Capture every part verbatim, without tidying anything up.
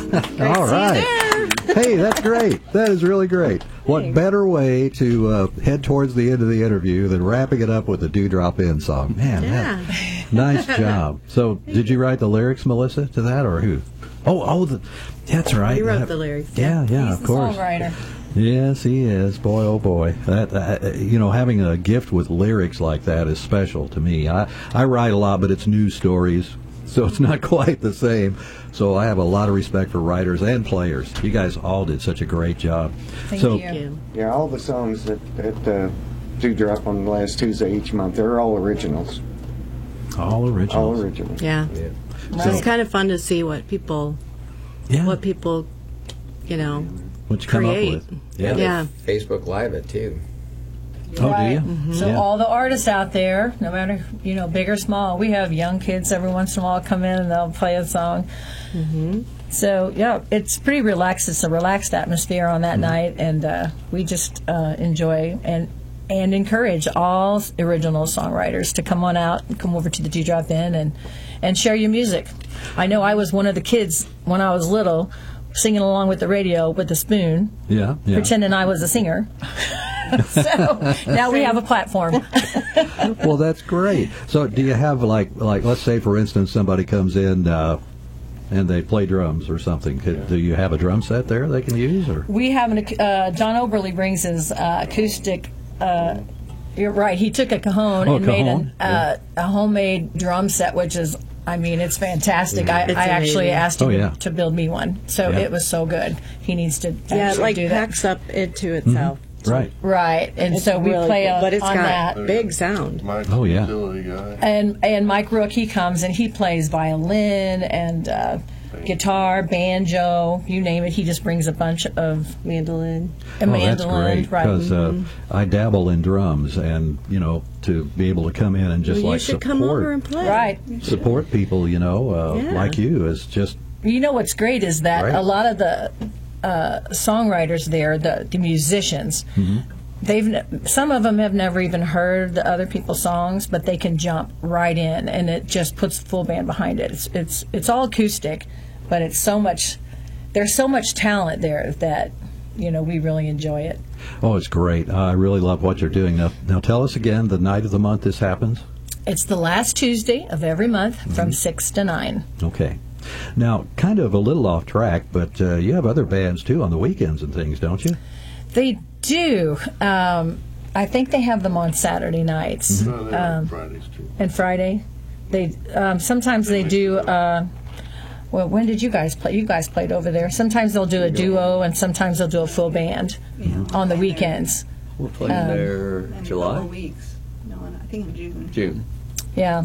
All right. Hey, that's great. That is really great. What Thanks. better way to uh, head towards the end of the interview than wrapping it up with a Dewdrop In song? Man, Yeah. that, nice job. So, did you write the lyrics, Melissa, to that, or who? Oh, oh, the, that's right. You wrote That- the lyrics. Yeah, yeah, He's of the course. songwriter. Yes, he is. Boy, oh boy. That uh, you know, having a gift with lyrics like that is special to me. I I write a lot, but it's news stories, so it's not quite the same. So I have a lot of respect for writers and players. You guys all did such a great job. Thank so, you. Thank you. Yeah, all the songs that, that uh, do drop on the last Tuesday each month, they're all originals. all originals. All originals. Yeah. So- So it's kind of fun to see what people, Yeah. what people, you know, What you come create. up with? Yeah. Yeah. Facebook Live it too. Oh, Right. do you? So Yeah. all the artists out there, no matter, you know, big or small, we have young kids every once in a while come in and they'll play a song. Mm-hmm. So, yeah, it's pretty relaxed. It's a relaxed atmosphere on that night, and uh, we just uh, enjoy and and encourage all original songwriters to come on out and come over to the Dewdrop Inn and, and share your music. I know I was one of the kids when I was little singing along with the radio with the spoon, Yeah, yeah. pretending I was a singer. So now we have a platform. Well, that's great. So, do you have like like let's say for instance somebody comes in uh, and they play drums or something? Could, do you have a drum set there they can use or? We have an, ac- uh, John Oberly brings his uh, acoustic. Uh, you're right. He took a cajon Oh, and made cajon, an, uh, a homemade drum set, which is, I mean, it's fantastic. I, It's I actually amazing. asked him Oh, yeah. to build me one, so Yeah. it was so good. He needs to Yeah, it actually like do that. packs up into itself. Right. Right, and It's so we really play good, on, but it's on got that. big sound. Mike's Oh, yeah. utility guy. And and Mike Rook, he comes and he plays violin and uh, guitar, banjo, you name it. He just brings a bunch of Mandolin. a Oh, that's mandolin, great right? because uh, I dabble in drums, and you know, to be able to come in and just Well, you like should support come over and play. Right. support people, you know, uh, Yeah. like you is just You know what's great is that Right. a lot of the uh, songwriters there, the, the musicians, they've ne- some of them have never even heard the other people's songs, but they can jump right in, and it just puts the full band behind it. It's it's it's all acoustic, but it's so much. There's so much talent there that you know we really enjoy it. oh, it's great. I really love what you're doing. Now, now tell us again the night of the month this happens. It's the last Tuesday of every month from six to nine. Okay. Now, kind of a little off track, but uh, you have other bands too on the weekends and things, don't you? They do. Um, I think they have them on Saturday nights. No, they're on Um, Fridays too. and Friday. They um, sometimes they do. Uh, well, when did you guys play? You guys played over there. Sometimes they'll do a duo, and sometimes they'll do a full band on the weekends. We're playing Um, there In a July, couple weeks. No, I think in June. June. Yeah.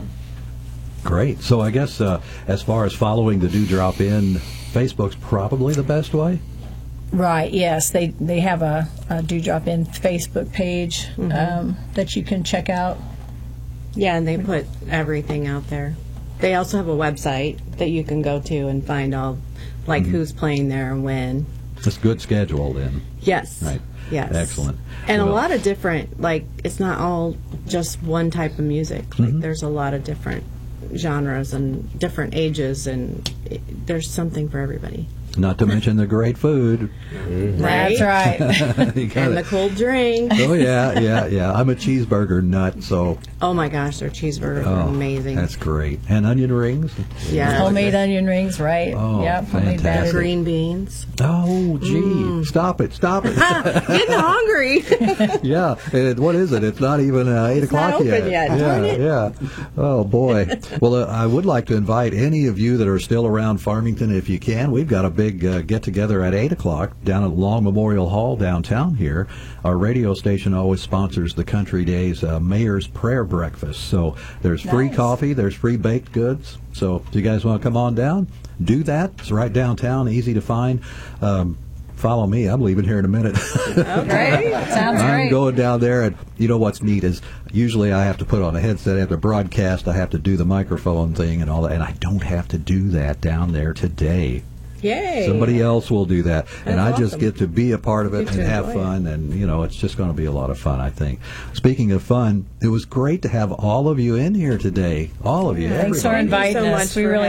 Great. So I guess uh, as far as following the Dewdrop In, Facebook's probably the best way. Right. Yes. They they have a, a Dewdrop In Facebook page um, that you can check out. Yeah, and they put everything out there. They also have a website that you can go to and find all, like who's playing there and when. It's a good schedule then. Yes. Right. Yes. Excellent. And Well- a lot of different, like, it's not all just one type of music. Like, there's a lot of different genres and different ages, and it, there's something for everybody. Not to mention the great food. That's right. You got And the it. cold drink. Oh yeah, yeah, yeah. I'm a cheeseburger nut, so Oh my gosh, their cheeseburgers oh, are amazing. that's great. And onion rings. Yeah. Homemade onion rings. Right. Oh, yep. Homemade fantastic. battered. Green beans. Oh, gee, Mm. stop it, stop it. Getting hungry. Yeah, and what is it? It's not even uh, eight It's not o'clock open yet. Yeah, Darn it. yeah. Oh boy. Well, uh, I would like to invite any of you that are still around Farmington, if you can. We've got a big uh, get together at eight o'clock down at Long Memorial Hall downtown here. Our radio station always sponsors the Country Days uh, Mayor's Prayer Breakfast. So there's free Nice. coffee, there's free baked goods. So if you guys want to come on down, do that. It's right downtown, easy to find. Um, follow me. I'm leaving here in a minute. Great. Sounds I'm great. going down there, and you know what's neat is usually I have to put on a headset, I have to broadcast, I have to do the microphone thing and all that, and I don't have to do that down there today. Yay. Somebody else will do that, and I That's just awesome. get to be a part of it Get and to have enjoy it. fun, and you know it's just going to be a lot of fun, I think. Speaking of fun, it was great to have all of you in here today, all of you. Thanks for everybody. Thank you so inviting much us. We for really